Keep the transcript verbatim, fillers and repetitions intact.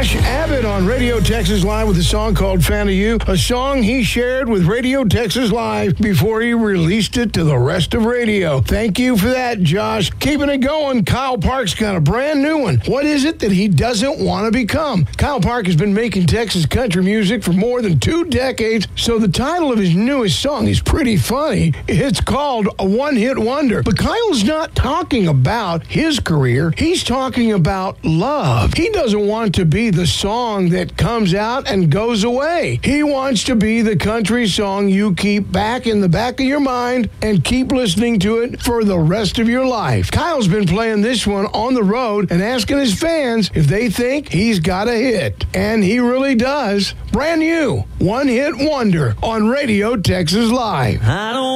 Josh Abbott on Radio Texas Live with a song called Fan of You, a song he shared with Radio Texas Live before he released it to the rest of radio. Thank you for that, Josh. Keeping it going, Kyle Park's got a brand new one. What is it that he doesn't want to become? Kyle Park has been making Texas country music for more than two decades, so the title of his newest song is pretty funny. It's called A One-Hit Wonder. But Kyle's not talking about his career. He's talking about love. He doesn't want to be the song that comes out and goes away. He wants to be the country song you keep back in the back of your mind and keep listening to it for the rest of your life. Kyle's been playing this one on the road and asking his fans if they think he's got a hit. And he really does. Brand new, One Hit Wonder on Radio Texas Live. I don't